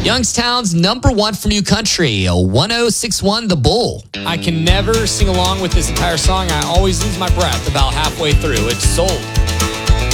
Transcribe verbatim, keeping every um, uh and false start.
Youngstown's number one for New Country, one oh six one The Bull. I can never sing along with this entire song. I always lose my breath about halfway through. It's sold.